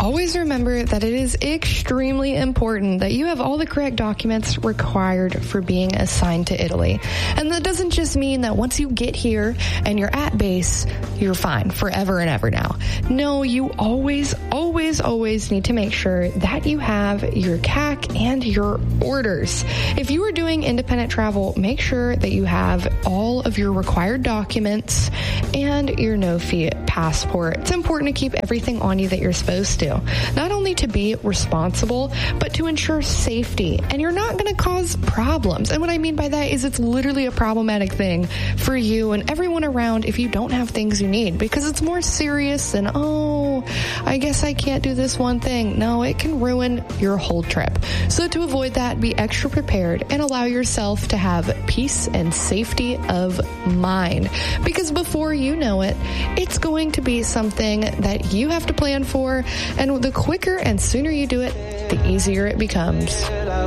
always remember that it is extremely important that you have all the correct documents required for being assigned to Italy. And that doesn't just mean that once you get here and you're at base, you're fine forever and ever now. No, you always need to make sure that you have your CAC and your orders. If you are doing independent travel, make sure that you have all of your required documents and your no-fee passport. It's important to keep everything on you that you're supposed to, not only to be responsible, but to ensure safety. And you're not going to cause problems. And what I mean by that is it's literally a problematic thing for you and everyone around if you don't have things you need, because it's more serious than, oh, I guess I can't do this one thing. No, it can ruin your whole trip. So to avoid that, be extra prepared and allow yourself to have peace and safety of mind. Because before you know it, it's going to be something that you have to plan for, and the quicker and sooner you do it, the easier it becomes.